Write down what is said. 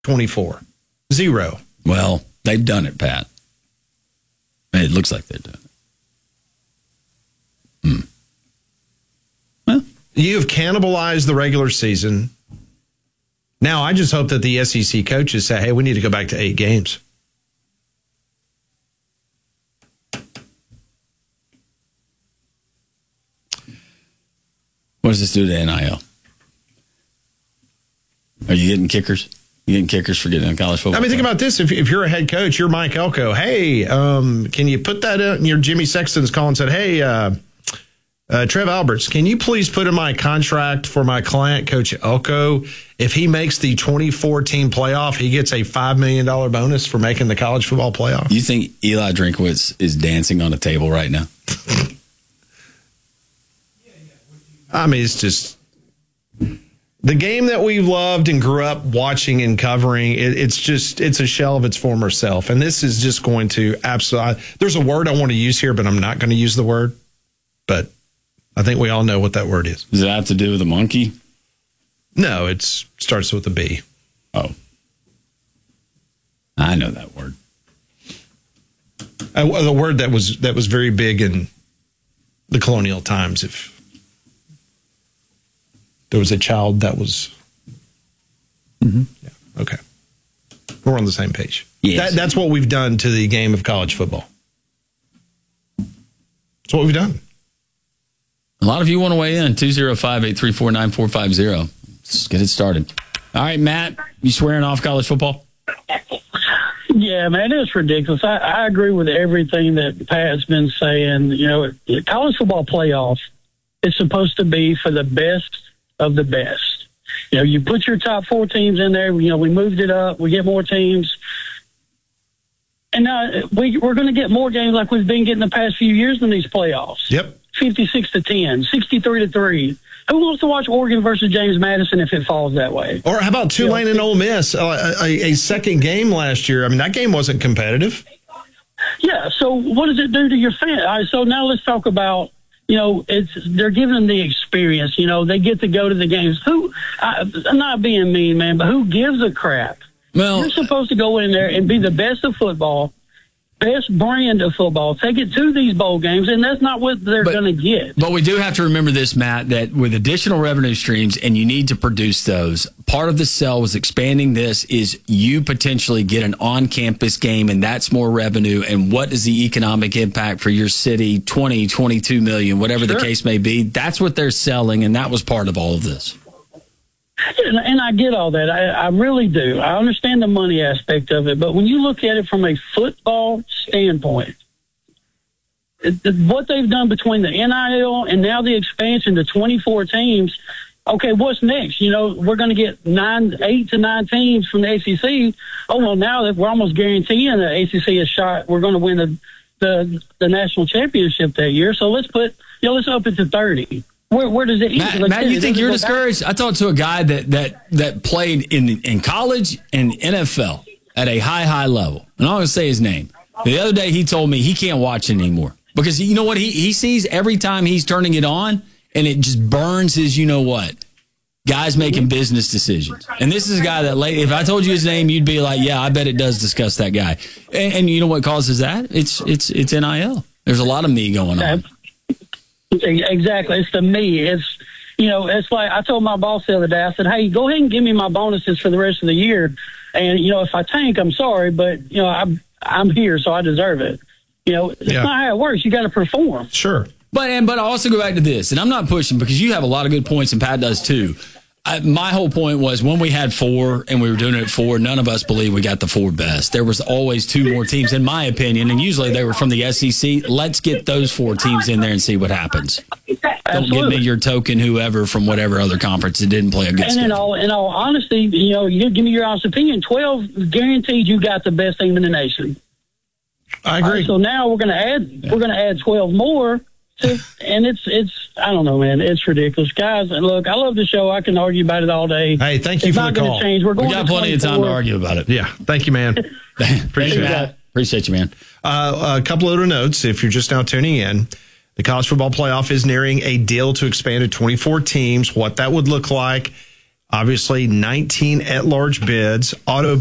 24. 0. Well, they've done it, Pat. It looks like they're doing it. Well, you've cannibalized the regular season. Now, I just hope that the SEC coaches say, hey, we need to go back to 8 games. What does this do to NIL? Are you getting kickers? You getting kickers for getting in college football? I mean, think about this. If you're a head coach, you're Mike Elko. Hey, can you put that in your Jimmy Sexton's call and said, hey, Trev Alberts, can you please put in my contract for my client, Coach Elko, if he makes the 24-team playoff, he gets a $5 million bonus for making the college football playoff? You think Eli Drinkwitz is dancing on a table right now? I mean, it's just the game that we loved and grew up watching and covering. It's a shell of its former self. And this is just going to absolutely, there's a word I want to use here, but I'm not going to use the word. But I think we all know what that word is. Does it have to do with a monkey? No, it starts with a B. Oh. I know that word. The word that was very big in the colonial times. If there was a child that was... Mm-hmm. Yeah, okay. We're on the same page. Yes. That's what we've done to the game of college football. That's what we've done. A lot of you want to weigh in. 205-834-9450. Let's get it started. All right, Matt, you swearing off college football? Yeah, man, it's ridiculous. I agree with everything that Pat's been saying. You know, college football playoff is supposed to be for the best of the best. You know, you put your top 4 teams in there. You know, we moved it up. We get more teams. And now we're going to get more games like we've been getting the past few years in these playoffs. Yep. 56-10, 63-3. Who wants to watch Oregon versus James Madison if it falls that way? Or how about Tulane and Ole Miss? A second game last year. I mean, that game wasn't competitive. Yeah. So what does it do to your fan? All right, so now let's talk about, you know, they're giving them the experience. You know, they get to go to the games. I'm not being mean, man, but who gives a crap? Well, you're supposed to go in there and be the best of football, best brand of football, take it to these bowl games, and that's not what they're going to get. But we do have to remember this, Matt, that with additional revenue streams, and you need to produce those, part of the sell was expanding this is you potentially get an on-campus game, and that's more revenue. And what is the economic impact for your city, 20, 22 million, whatever the case may be? That's what they're selling, and that was part of all of this. And I get all that. I really do. I understand the money aspect of it. But when you look at it from a football standpoint, what they've done between the NIL and now the expansion to 24 teams, okay, what's next? You know, we're going to get 8 to 9 teams from the ACC. Oh, well, now that we're almost guaranteeing the ACC a shot, we're going to win the national championship that year. So let's up it to 30. Where does it? Matt, you think you're discouraged? I talked to a guy that played in college and NFL at a high level, and I'm going to say his name. The other day, he told me he can't watch it anymore because you know what he sees every time he's turning it on, and it just burns his guys making business decisions. And this is a guy that if I told you his name, you'd be like, yeah, I bet it does discuss that guy. And you know what causes that? It's NIL. There's a lot of me going on. Exactly. It's the me. It's, you know, it's like I told my boss the other day, I said, hey, go ahead and give me my bonuses for the rest of the year. And, you know, if I tank, I'm sorry, but, you know, I'm here, so I deserve it. You know, it's not how it works. You got to perform. Sure. But I also go back to this, and I'm not pushing because you have a lot of good points and Pat does too. My whole point was when we had 4 and we were doing it at 4, none of us believed we got the 4 best. There was always 2 more teams, in my opinion, and usually they were from the SEC. Let's get those 4 teams in there and see what happens. Don't give me your token whoever from whatever other conference that didn't play a good schedule. In all honesty, you know, you give me your honest opinion. 12 guaranteed you got the best team in the nation. I agree. Right, so now we're going to add 12 more. And it's I don't know, man. It's ridiculous, guys. And look, I love the show. I can argue about it all day. Hey, thank you for the call. Change. We got plenty of time to argue about it. Yeah, thank you, man. Appreciate it. Appreciate you, man. A couple of other notes. If you're just now tuning in, the college football playoff is nearing a deal to expand to 24 teams. What that would look like. Obviously, 19 at-large bids. Auto